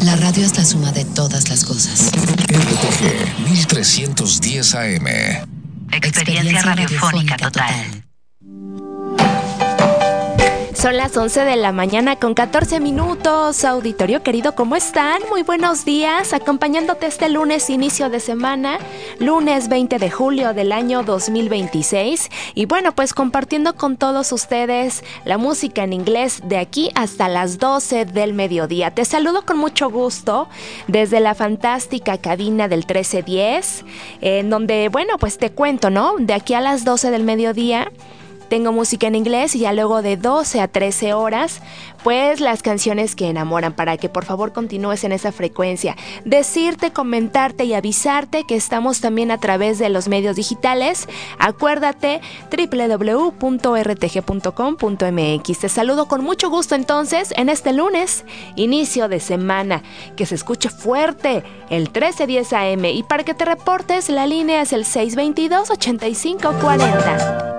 La radio es la suma de todas las cosas. RTG 1310 AM. Experiencia radiofónica total. Son las 11 de la mañana con 14 minutos. Auditorio querido, ¿cómo están? Muy buenos días, acompañándote este lunes, inicio de semana, lunes 20 de julio del año 2026. Y bueno, pues compartiendo con todos ustedes la música en inglés de aquí hasta las 12 del mediodía. Te saludo con mucho gusto desde la fantástica cabina del 1310, en donde, bueno, pues te cuento, ¿no? De aquí a las 12 del mediodía tengo música en inglés y ya luego de 12 a 13 horas, pues las canciones que enamoran, para que por favor continúes en esa frecuencia. Decirte, comentarte y avisarte que estamos también a través de los medios digitales. Acuérdate, www.rtg.com.mx. Te saludo con mucho gusto entonces en este lunes, inicio de semana. Que se escuche fuerte el 1310 AM. Y para que te reportes, la línea es el 622-8540.